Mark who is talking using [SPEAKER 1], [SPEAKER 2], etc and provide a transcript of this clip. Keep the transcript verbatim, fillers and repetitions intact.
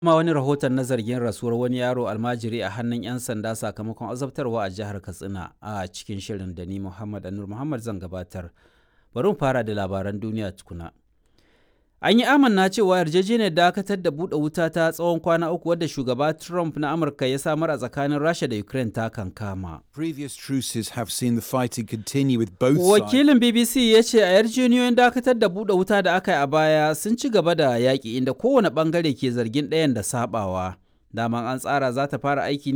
[SPEAKER 1] kuma wani rahoton na zargin rasuwar wani yaro almajiri a hannun 'yan sanda sakamakon azabtarwa a jihar Katsina a cikin shirin da ni Muhammad Anur Muhammad zan gabatar. Bari mu fara da labaran duniya tukuna. An yi amanna cewa yarjejeniyar dakatar da buɗe wuta ta tsawon kwana uku wadda shugaba Trump na Amurka ya samar a tsakanin Rasha da Ukraine ta kankama.
[SPEAKER 2] Previous truces have seen the fighting continue with both sides.
[SPEAKER 1] Wakilin B B C ya ce a yarjejeniyoyin dakatar da buɗe wuta da aka yi a baya sun ci gaba da yaƙi inda kowane ɓangare ke zargin ɗayan da saɓawa. Daman an tsara za ta fara aiki